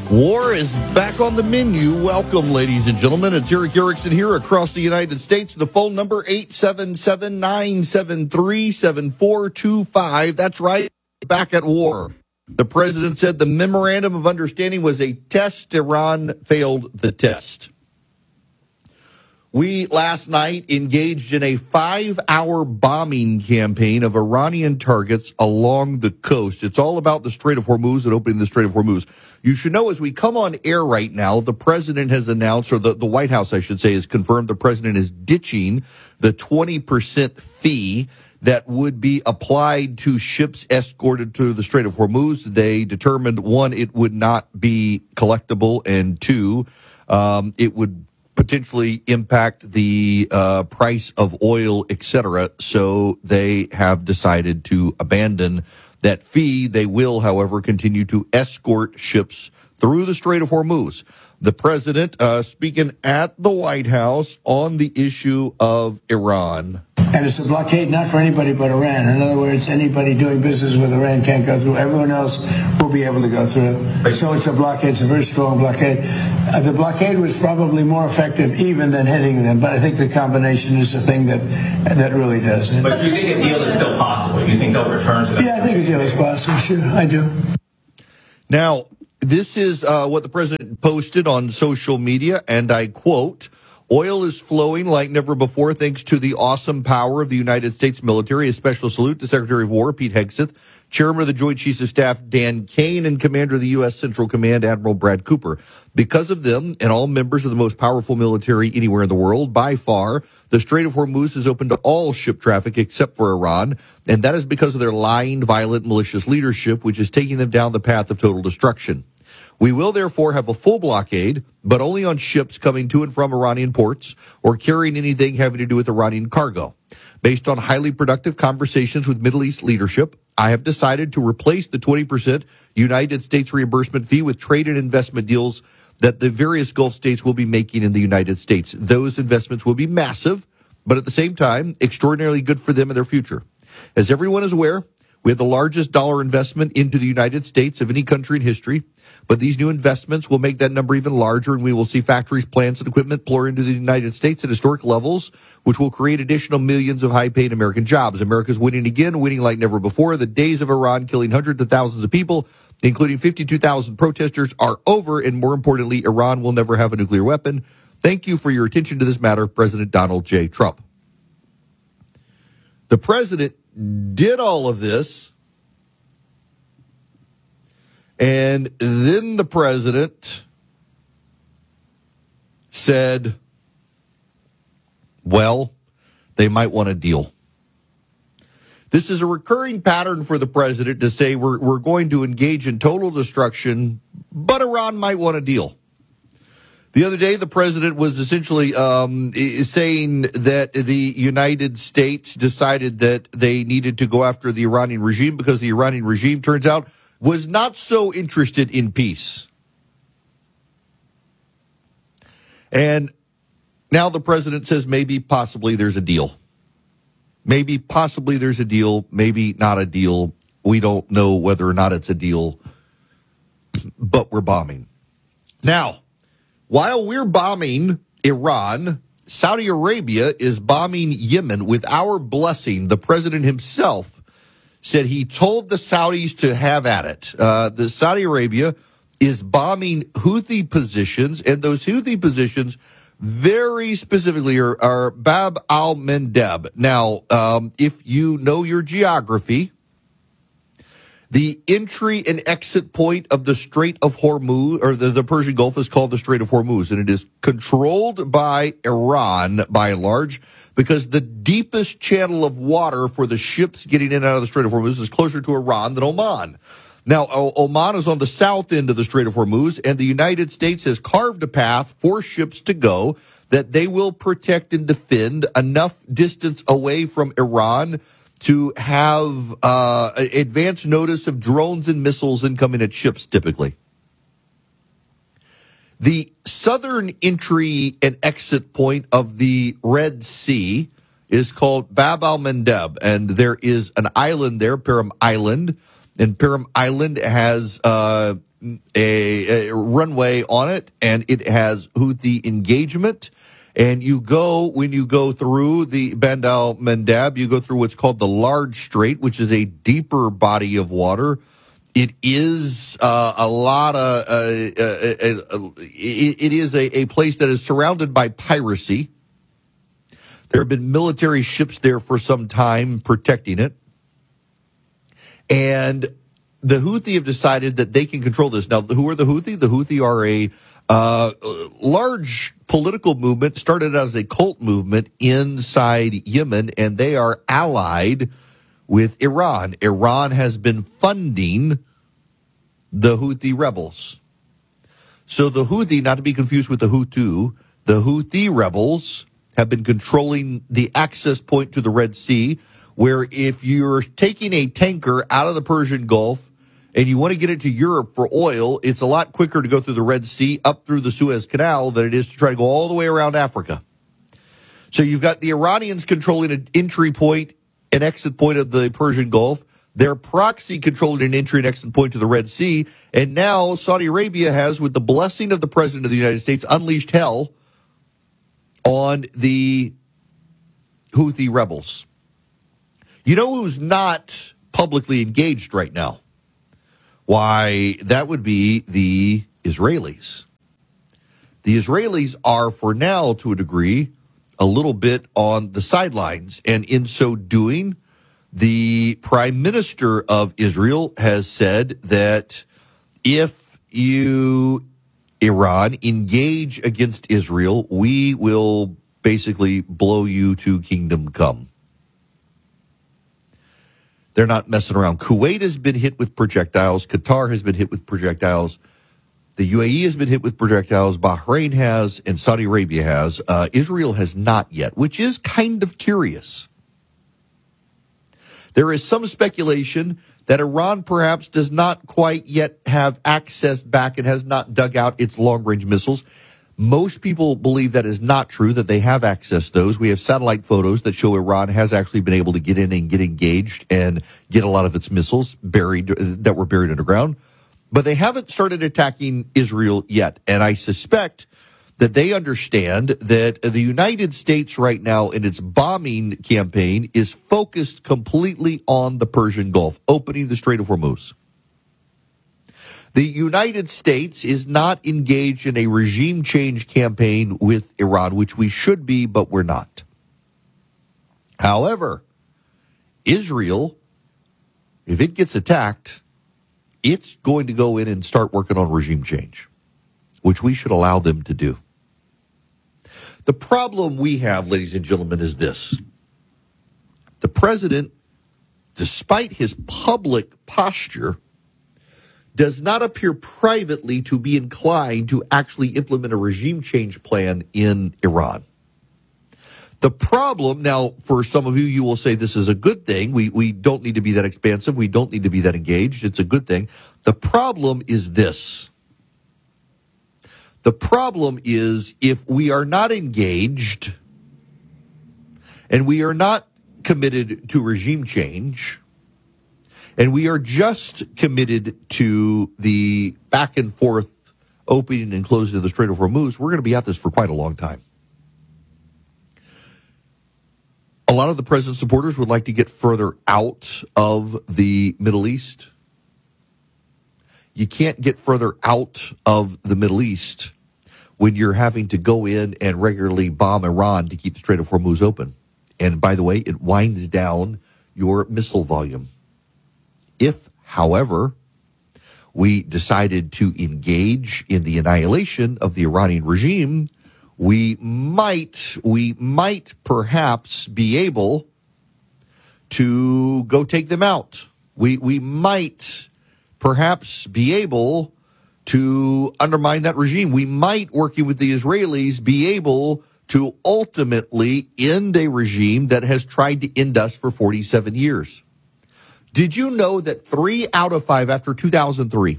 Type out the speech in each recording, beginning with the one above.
War is back on the menu. Welcome, ladies and gentlemen. It's Erick Erickson here across the United States. The phone number, 877-973-7425. That's right, back at war. The president said the memorandum of understanding was a test. Iran failed the test. We, last night, engaged in a 5-hour bombing campaign of Iranian targets along the coast. It's all about the Strait of Hormuz and opening the Strait of Hormuz. You should know, as we come on air right now, the president has announced, or the White House, I should say, has confirmed the president is ditching the 20% fee that would be applied to ships escorted to the Strait of Hormuz. They determined, one, it would not be collectible, and two, it would potentially impact the price of oil, etc. So they have decided to abandon that fee. They will, however, continue to escort ships through the Strait of Hormuz. The president speaking at the White House on the issue of Iran. And it's a blockade not for anybody but Iran. In other words, anybody doing business with Iran can't go through. Everyone else will be able to go through. So it's a blockade. It's a very strong blockade. The blockade was probably more effective even than hitting them, but I think the combination is the thing that really does it. But do you think a deal is still possible? Do you think they'll return to that? Yeah, I think a deal is possible. Sure, I do. Now, this is what the president posted on social media, and I quote, "Oil is flowing like never before thanks to the awesome power of the United States military. A special salute to Secretary of War Pete Hegseth, Chairman of the Joint Chiefs of Staff Dan Kane, and Commander of the U.S. Central Command Admiral Brad Cooper. Because of them and all members of the most powerful military anywhere in the world, by far, the Strait of Hormuz is open to all ship traffic except for Iran, and that is because of their lying, violent, malicious leadership, which is taking them down the path of total destruction. We will therefore have a full blockade, but only on ships coming to and from Iranian ports or carrying anything having to do with Iranian cargo. Based on highly productive conversations with Middle East leadership, I have decided to replace the 20% United States reimbursement fee with trade and investment deals that the various Gulf states will be making in the United States. Those investments will be massive, but at the same time, extraordinarily good for them and their future. As everyone is aware, we have the largest dollar investment into the United States of any country in history, but these new investments will make that number even larger, and we will see factories, plants, and equipment pour into the United States at historic levels, which will create additional millions of high-paid American jobs. America's winning again, winning like never before. The days of Iran killing hundreds of thousands of people, including 52,000 protesters, are over, and more importantly, Iran will never have a nuclear weapon. Thank you for your attention to this matter, President Donald J. Trump." The president did all of this, and then the president said, well, they might want a deal. This is a recurring pattern for the president to say we're going to engage in total destruction, but Iran might want a deal. The other day, the president was essentially saying that the United States decided that they needed to go after the Iranian regime because the Iranian regime, turns out, was not so interested in peace. And now the president says maybe, possibly, there's a deal. Maybe, possibly, there's a deal. Maybe not a deal. We don't know whether or not it's a deal, but we're bombing. Now, while we're bombing Iran, Saudi Arabia is bombing Yemen with our blessing. The president himself said he told the Saudis to have at it. The Saudi Arabia is bombing Houthi positions, and those Houthi positions very specifically are Bab al-Mandeb. Now, if you know your geography, the entry and exit point of the Strait of Hormuz, or the Persian Gulf, is called the Strait of Hormuz, and it is controlled by Iran, by and large, because the deepest channel of water for the ships getting in and out of the Strait of Hormuz is closer to Iran than Oman. Now, Oman is on the south end of the Strait of Hormuz, and the United States has carved a path for ships to go that they will protect and defend enough distance away from Iran to have advance notice of drones and missiles incoming at ships, typically. The southern entry and exit point of the Red Sea is called Bab al-Mandeb, and there is an island there, Perim Island, And Perim Island has a runway on it, and it has Houthi engagement. And when you go through the Bab el-Mandeb, you go through what's called the Large Strait, which is a deeper body of water. It is it is a place that is surrounded by piracy. There have been military ships there for some time protecting it. And the Houthi have decided that they can control this. Now, who are the Houthi? The Houthi are a large political movement, started as a cult movement inside Yemen, and they are allied with Iran. Iran has been funding the Houthi rebels. So the Houthi, not to be confused with the Hutu, the Houthi rebels have been controlling the access point to the Red Sea, where if you're taking a tanker out of the Persian Gulf and you want to get it to Europe for oil, it's a lot quicker to go through the Red Sea up through the Suez Canal than it is to try to go all the way around Africa. So you've got the Iranians controlling an entry point and exit point of the Persian Gulf, their proxy controlling an entry and exit point to the Red Sea, and now Saudi Arabia has, with the blessing of the President of the United States, unleashed hell on the Houthi rebels. You know who's not publicly engaged right now? Why, that would be the Israelis. The Israelis are, for now, to a degree, a little bit on the sidelines. And in so doing, the Prime Minister of Israel has said that if Iran, engage against Israel, we will basically blow you to kingdom come. They're not messing around. Kuwait has been hit with projectiles. Qatar has been hit with projectiles. The UAE has been hit with projectiles. Bahrain has, and Saudi Arabia has. Israel has not yet, which is kind of curious. There is some speculation that Iran perhaps does not quite yet have access back and has not dug out its long-range missiles. Most people believe that is not true, that they have accessed those. We have satellite photos that show Iran has actually been able to get in and get engaged and get a lot of its missiles that were buried underground. But they haven't started attacking Israel yet. And I suspect that they understand that the United States right now in its bombing campaign is focused completely on the Persian Gulf, opening the Strait of Hormuz. The United States is not engaged in a regime change campaign with Iran, which we should be, but we're not. However, Israel, if it gets attacked, it's going to go in and start working on regime change, which we should allow them to do. The problem we have, ladies and gentlemen, is this. The president, despite his public posture, does not appear privately to be inclined to actually implement a regime change plan in Iran. The problem, now, for some of you, you will say this is a good thing. We don't need to be that expansive. We don't need to be that engaged. It's a good thing. The problem is this. The problem is if we are not engaged and we are not committed to regime change, and we are just committed to the back and forth opening and closing of the Strait of Hormuz, we're going to be at this for quite a long time. A lot of the president's supporters would like to get further out of the Middle East. You can't get further out of the Middle East when you're having to go in and regularly bomb Iran to keep the Strait of Hormuz open. And by the way, it winds down your missile volume. If, however, we decided to engage in the annihilation of the Iranian regime, we might perhaps be able to go take them out. We might perhaps be able to undermine that regime. We might, working with the Israelis, be able to ultimately end a regime that has tried to end us for 47 years. Did you know that 3 out of 5 after 2003,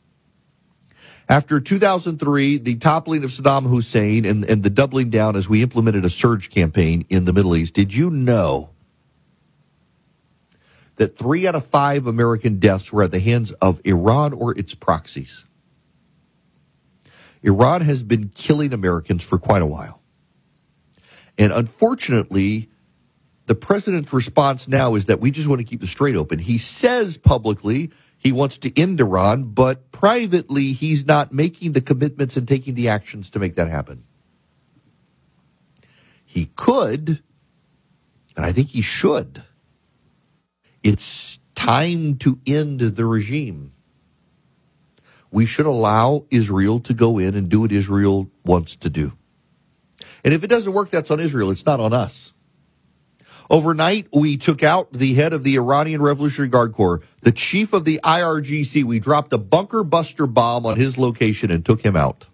the toppling of Saddam Hussein and the doubling down as we implemented a surge campaign in the Middle East, did you know that 3 out of 5 American deaths were at the hands of Iran or its proxies. Iran has been killing Americans for quite a while. And unfortunately, the president's response now is that we just want to keep the strait open. He says publicly he wants to end Iran, but privately he's not making the commitments and taking the actions to make that happen. He could, and I think he should. It's time to end the regime. We should allow Israel to go in and do what Israel wants to do. And if it doesn't work, that's on Israel. It's not on us. Overnight, we took out the head of the Iranian Revolutionary Guard Corps, the chief of the IRGC. We dropped a bunker buster bomb on his location and took him out.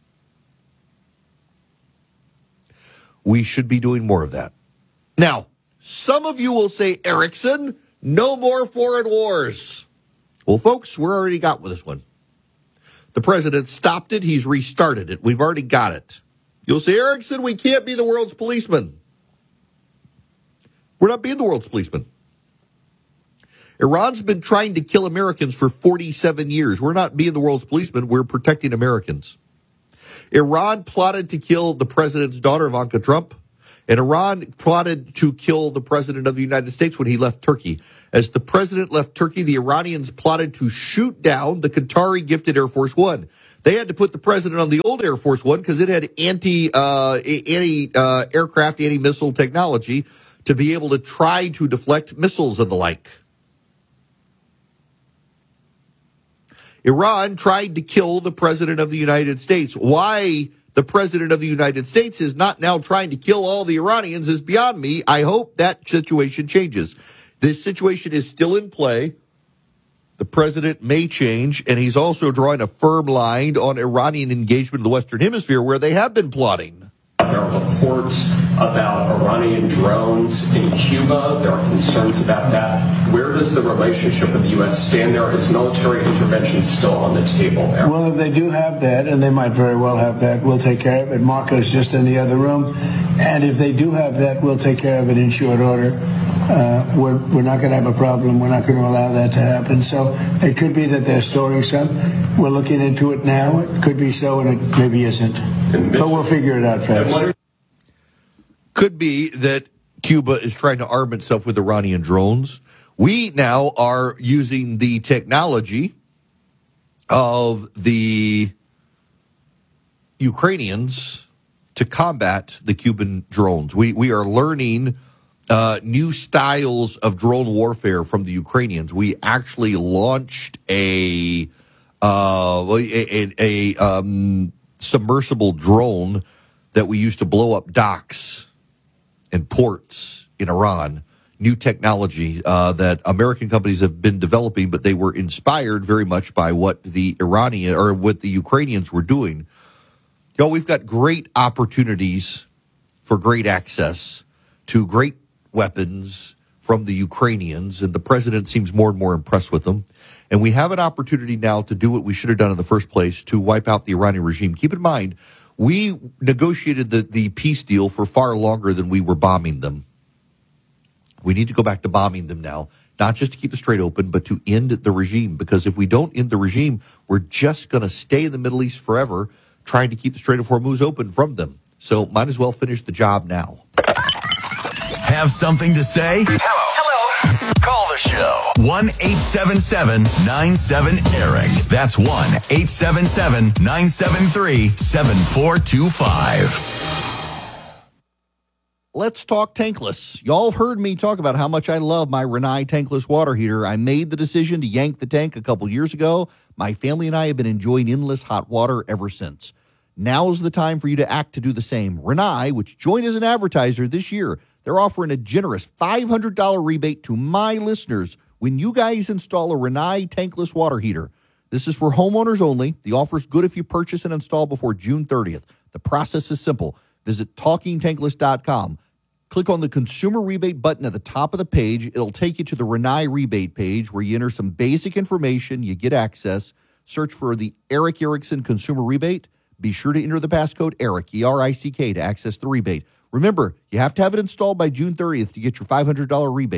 We should be doing more of that. Now, some of you will say, Erickson, no more foreign wars. Well, folks, we're already got with this one. The president stopped it. He's restarted it. We've already got it. You'll say, Erickson, we can't be the world's policeman. We're not being the world's policeman. Iran's been trying to kill Americans for 47 years. We're not being the world's policeman. We're protecting Americans. Iran plotted to kill the president's daughter, Ivanka Trump, and Iran plotted to kill the president of the United States when he left Turkey. As the president left Turkey, the Iranians plotted to shoot down the Qatari gifted Air Force One. They had to put the president on the old Air Force One because it had anti-aircraft, anti-missile technology to be able to try to deflect missiles and the like. Iran tried to kill the president of the United States. Why the president of the United States is not now trying to kill all the Iranians is beyond me. I hope that situation changes. This situation is still in play. The president may change, and he's also drawing a firm line on Iranian engagement in the Western Hemisphere where they have been plotting. There are reports about Iranian drones in Cuba. There are concerns about that. Where does the relationship with the U.S. stand there? Is military intervention still on the table there? Well, if they do have that, and they might very well have that, we'll take care of it. Marco's just in the other room. And if they do have that, we'll take care of it in short order. We're not going to have a problem. We're not going to allow that to happen. So it could be that they're storing some. We're looking into it now. It could be so, and it maybe isn't. But we'll figure it out fast. Could be that Cuba is trying to arm itself with Iranian drones. We now are using the technology of the Ukrainians to combat the Cuban drones. We are learning new styles of drone warfare from the Ukrainians. We actually launched a submersible drone that we used to blow up docks and ports in Iran. New technology that American companies have been developing, but they were inspired very much by what the Ukrainians were doing. You know, we've got great opportunities for great access to great weapons from the Ukrainians, and the president seems more and more impressed with them. And we have an opportunity now to do what we should have done in the first place, to wipe out the Iranian regime. Keep in mind, we negotiated the peace deal for far longer than we were bombing them. We need to go back to bombing them now, not just to keep the strait open, but to end the regime. Because if we don't end the regime, we're just going to stay in the Middle East forever, trying to keep the Strait of Hormuz open from them. So might as well finish the job now. Have something to say? Hello. Call the show. 1-877-97-ERIC. That's 1-877-973-7425. Let's talk tankless. Y'all have heard me talk about how much I love my Rinnai tankless water heater. I made the decision to yank the tank a couple years ago. My family and I have been enjoying endless hot water ever since. Now's the time for you to act to do the same. Rinnai, which joined as an advertiser this year, they're offering a generous $500 rebate to my listeners when you guys install a Rinnai tankless water heater. This is for homeowners only. The offer's good if you purchase and install before June 30th. The process is simple. Visit TalkingTankless.com. Click on the consumer rebate button at the top of the page. It'll take you to the Rinnai rebate page where you enter some basic information. You get access. Search for the Eric Erickson consumer rebate. Be sure to enter the passcode ERIC, E-R-I-C-K, to access the rebate. Remember, you have to have it installed by June 30th to get your $500 rebate.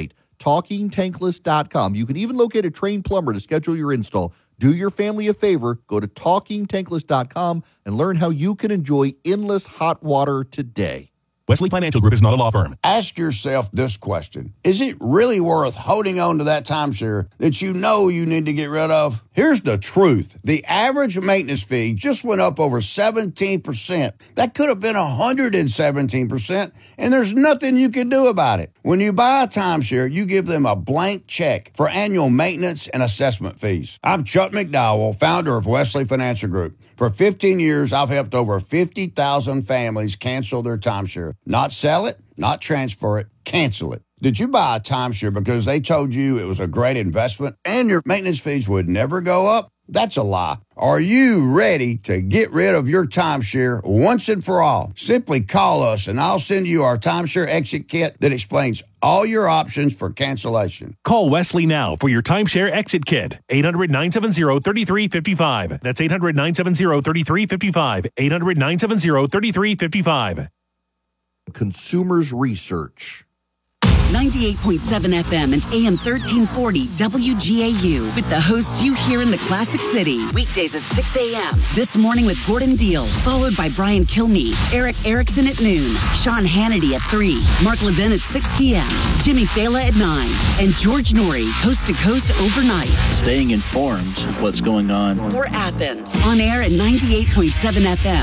TalkingTankless.com. You can even locate a trained plumber to schedule your install. Do your family a favor. Go to TalkingTankless.com and learn how you can enjoy endless hot water today. Wesley Financial Group is not a law firm. Ask yourself this question. Is it really worth holding on to that timeshare that you know you need to get rid of? Here's the truth. The average maintenance fee just went up over 17%. That could have been 117%, and there's nothing you can do about it. When you buy a timeshare, you give them a blank check for annual maintenance and assessment fees. I'm Chuck McDowell, founder of Wesley Financial Group. For 15 years, I've helped over 50,000 families cancel their timeshare. Not sell it, not transfer it, cancel it. Did you buy a timeshare because they told you it was a great investment and your maintenance fees would never go up? That's a lie. Are you ready to get rid of your timeshare once and for all? Simply call us and I'll send you our timeshare exit kit that explains all your options for cancellation. Call Wesley now for your timeshare exit kit. 800-970-3355. That's 800-970-3355. 800-970-3355. Consumers Research. 98.7 FM and AM 1340 WGAU with the hosts you hear in the Classic City. Weekdays at 6 a.m. This morning with Gordon Deal, followed by Brian Kilmeade, Eric Erickson at noon, Sean Hannity at 3, Mark Levin at 6 p.m., Jimmy Fala at 9, and George Norrie, coast to coast overnight. Staying informed of what's going on. For Athens, on air at 98.7 FM.